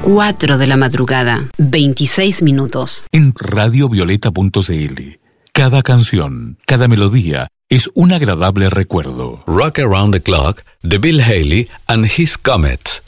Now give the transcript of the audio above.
4 de la madrugada, 26 minutos. En radiovioleta.cl. Cada canción, cada melodía es un agradable recuerdo. Rock Around the Clock de Bill Haley and His Comets.